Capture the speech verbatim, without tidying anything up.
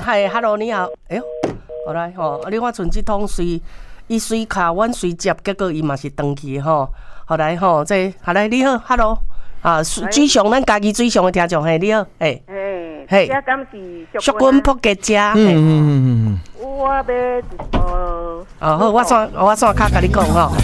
嗨 ，Hello， 你好，哎呦，好来吼，你看像这通随伊随卡，阮随接，结果伊嘛是登去吼，好来吼，这好来你好 ，Hello， 啊，水上咱家己水上的听众嘿，你好，嘿， 嘿，这敢是淑君扑吉姐，嗯嗯嗯嗯， 我要一个， 哦好，我线我线卡甲你讲吼。